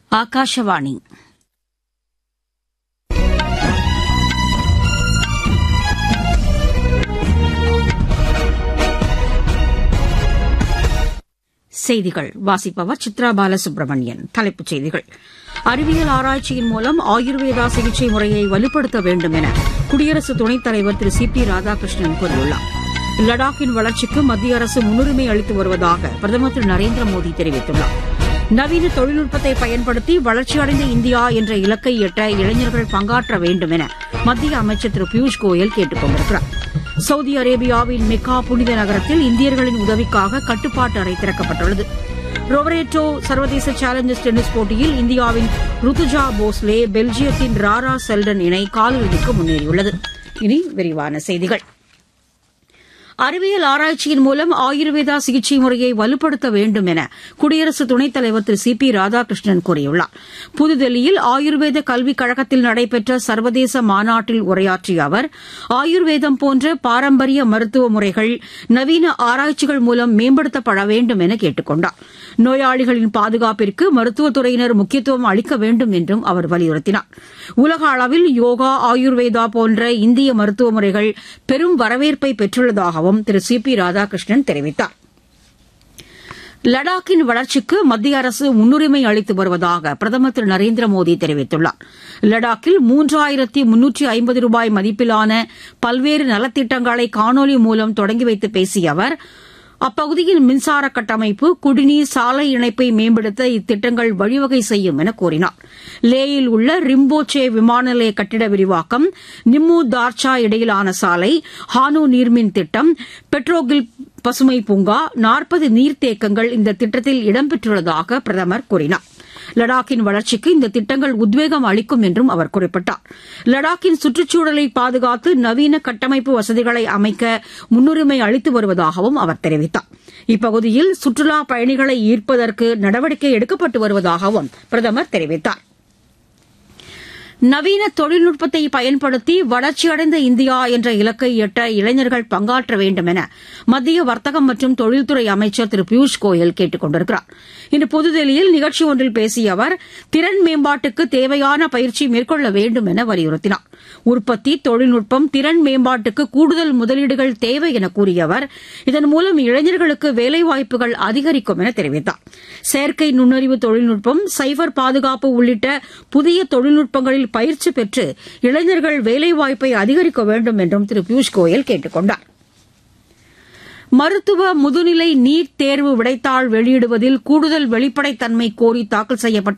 ಆಕಾಶವಾಣಿ செய்திகள் வாசிப்பவர் சித்ரா பாலசுப்ரமணியன். தலைப்புச் செய்திகள். அறிவியல் ஆராய்ச்சியின் மூலம் ஆயுர்வேதா சிகிச்சை முறையை வலுப்படுத்த வேண்டும் என குடியரசு துணைத் தலைவர் திரு சி ராதாகிருஷ்ணன் கூறியுள்ளார். லடாக்கின் வளர்ச்சிக்கு மத்திய அரசு முன்னுரிமை அளித்து வருவதாக பிரதமர் திரு நரேந்திர மோடி தெரிவித்துள்ளார். நவீன தொழில்நுட்பத்தை பயன்படுத்தி வளர்ச்சியடைந்த இந்தியா என்ற இலக்கை எட்ட இளைஞர்கள் பங்காற்ற வேண்டும் என மத்திய அமைச்சர் திரு பியூஷ் கோயல் கேட்டுக் கொண்டிருக்கிறார். சவுதி அரேபியாவின் மெக்கா புனித நகரத்தில் இந்தியர்களின் உதவிக்காக கட்டுப்பாட்டு அறை திறக்கப்பட்டுள்ளது. ரொவரேட்டோ சர்வதேச சேலஞ்சர்ஸ் டென்னிஸ் போட்டியில் இந்தியாவின் ருத்துஜா போஸ்லே பெல்ஜியத்தின் ராரா செல்டன் இணை காலிறுதிக்கு முன்னேறியுள்ளது. இனி விரிவான செய்திகள். அறிவியல் ஆராய்ச்சியின் மூலம் ஆயுர்வேதா சிகிச்சை முறையை வலுப்படுத்த வேண்டும் என குடியரசு துணைத் தலைவர் திரு சி ராதாகிருஷ்ணன் கூறியுள்ளார். புதுதில்லியில் ஆயுர்வேத கல்விக் கழகத்தில் நடைபெற்ற சர்வதேச மாநாட்டில் உரையாற்றிய அவர், ஆயுர்வேதம் போன்ற பாரம்பரிய மருத்துவ முறைகள் நவீன ஆராய்ச்சிகள் மூலம் மேம்படுத்தப்பட வேண்டும் என கேட்டுக் கொண்டார். நோயாளிகளின் பாதுகாப்பிற்கு மருத்துவத்துறையினர் முக்கியத்துவம் அளிக்க வேண்டும் என்றும் அவர் வலியுறுத்தினார். உலக அளவில் யோகா, ஆயுர்வேதா போன்ற இந்திய மருத்துவ முறைகள் பெரும் வரவேற்பை பெற்றுள்ளதாகவும் திரு சி ராதாகிருஷ்ணன் தெரிவித்தார். லடாக்கின் வளர்ச்சிக்கு மத்திய அரசு முன்னுரிமை அளித்து வருவதாக பிரதமர் திரு நரேந்திர மோடி தெரிவித்துள்ளார். லடாக்கில் 3350 ரூபாய் மதிப்பிலான பல்வேறு நலத்திட்டங்களை காணொலி மூலம் தொடங்கி வைத்து பேசிய அவர், அப்பகுதியின் மின்சார கட்டமைப்பு, குடிநீர், சாலை இணைப்பை மேம்படுத்த இத்திட்டங்கள் வழிவகை செய்யும் என கூறினார். லேயில் உள்ள ரிம்போச்சே விமான நிலைய கட்டிட விரிவாக்கம், நிம்மு தார்ச்சா இடையிலான சாலை, ஹானு நீர்மின் திட்டம், பெட்ரோகில் பசுமை பூங்கா, 40 நீர்த்தேக்கங்கள் இந்த திட்டத்தில் இடம்பெற்றுள்ளதாக பிரதமர் கூறினார். லடாக்கின் வளர்ச்சிக்கு இந்த திட்டங்கள் உத்வேகம் அளிக்கும் என்றும் அவர் குறிப்பிட்டார். லடாக்கின் சுற்றுச்சூழலை பாதுகாத்து நவீன கட்டமைப்பு வசதிகளை அமைக்க முன்னுரிமை அளித்து வருவதாகவும் அவர் தெரிவித்தார். இப்பகுதியில் சுற்றுலாப் பயணிகளை ஈர்ப்பதற்கு நடவடிக்கை எடுக்கப்பட்டு வருவதாகவும் பிரதமர் தெரிவித்தார். நவீன தொழில்நுட்பத்தை பயன்படுத்தி வளர்ச்சியடைந்த இந்தியா என்ற இலக்கை எட்ட இளைஞர்கள் பங்காற்ற வேண்டும் என மத்திய வர்த்தகம் மற்றும் தொழில்துறை அமைச்சர் திரு பியூஷ் கோயல் கேட்டுக் கொண்டிருக்கிறார். இன்று புதுதில்லியில் நிகழ்ச்சி ஒன்றில் பேசிய அவர், திறன் மேம்பாட்டுக்கு தேவையான பயிற்சி மேற்கொள்ள வேண்டும் என வலியுறுத்தினார். உற்பத்தி, தொழில்நுட்பம், திறன் மேம்பாட்டுக்கு கூடுதல் முதலீடுகள் தேவை என கூறிய அவர், இதன் மூலம் இளைஞர்களுக்கு வேலைவாய்ப்புகள் அதிகரிக்கும் என தெரிவித்தார். செயற்கை நுண்ணறிவு தொழில்நுட்பம், சைபர் பாதுகாப்பு உள்ளிட்ட புதிய தொழில்நுட்பங்களில் பயிற்சி பெற்று இளைஞர்கள் வேலைவாய்ப்பை அதிகரிக்க வேண்டும் என்றும் திரு பியூஷ் கோயல் கேட்டுக் கொண்டார். மருத்துவ முதுநிலை நீட் தேர்வு விடைத்தாள் வெளியிடுவதில் கூடுதல் வெளிப்படைத்தன்மை கோரி தாக்கல் செய்யப்பட்ட